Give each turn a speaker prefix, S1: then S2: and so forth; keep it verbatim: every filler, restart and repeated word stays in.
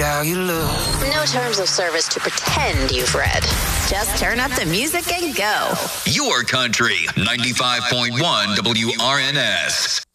S1: how you look.
S2: No terms of service to pretend you've read. Just turn up the music and go.
S3: Your country, ninety-five point one W R N S.